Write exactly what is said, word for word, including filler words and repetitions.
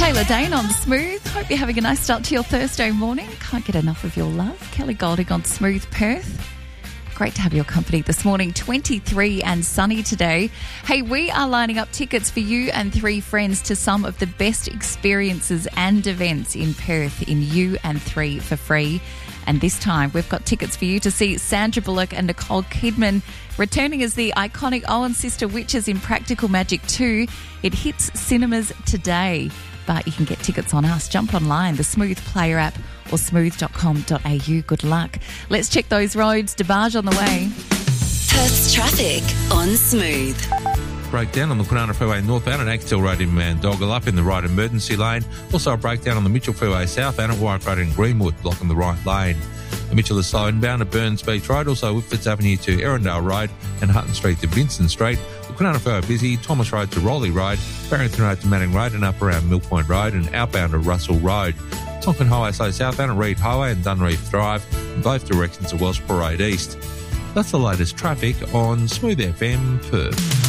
Taylor Dane on Smooth. Hope you're having a nice start to your Thursday morning. Can't get enough of your love. Kelly Golding on Smooth Perth. Great to have your company this morning. twenty-three and sunny today. Hey, we are lining up tickets for you and three friends to some of the best experiences and events in Perth in U and three for free. And this time we've got tickets for you to see Sandra Bullock and Nicole Kidman returning as the iconic Owen Sister Witches in Practical Magic two. It hits cinemas today, but you can get tickets on us. Jump online, the Smooth Player app or smooth dot com dot a u. Good luck. Let's check those roads. DeBarge on the way. Perth's traffic on Smooth. Breakdown on the Kwinana Freeway northbound at Axtell Road in Mandoggle up in the right emergency lane. Also a breakdown on the Mitchell Freeway southbound at Warwick Road in Greenwood, blocking the right lane. The Mitchell is slow inbound at Burns Beach Road, also Whitfords Avenue to Erindale Road and Hutton Street to Vincent Street. The Kwinana Freeway busy, Thomas Road to Rowley Road, Barrington Road to Manning Road and up around Mill Point Road and outbound to Russell Road. Tonkin Highway slow southbound at Reed Highway and Dunreef Drive in both directions to Welsh Parade East. That's the latest traffic on Smooth F M Perth.